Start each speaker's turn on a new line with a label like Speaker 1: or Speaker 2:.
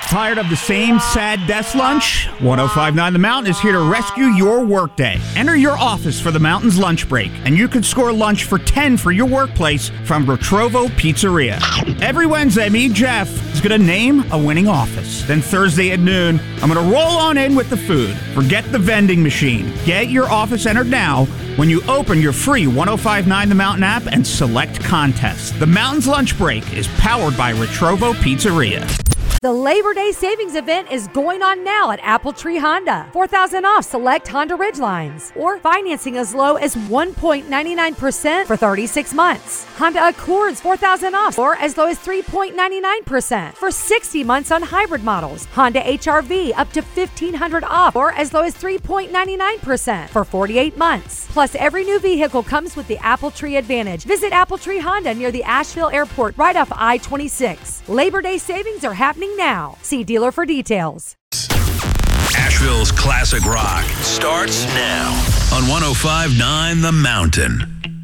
Speaker 1: Tired of the same sad desk lunch? 1059 The Mountain is here to rescue your workday. Enter your office for the Mountain's lunch break, and you can score lunch for 10 for your workplace from Retrovo Pizzeria. Every Wednesday, me, Jeff, is going to name a winning office. Then Thursday at noon, I'm going to roll on in with the food. Forget the vending machine. Get your office entered now when you open your free 1059 The Mountain app and select contest. The Mountain's lunch break is powered by Retrovo Pizzeria.
Speaker 2: The Labor Day Savings Event is going on now at Apple Tree Honda. $4,000 off select Honda Ridgelines, or financing as low as 1.99% for 36 months. Honda Accords $4,000 off, or as low as 3.99% for 60 months on hybrid models. Honda HR-V up to $1,500 off, or as low as 3.99% for 48 months. Plus, every new vehicle comes with the Apple Tree Advantage. Visit Apple Tree Honda near the Asheville Airport, right off I-26. Labor Day savings are happening now. See dealer for details.
Speaker 3: Asheville's classic rock starts now on 1059 The Mountain.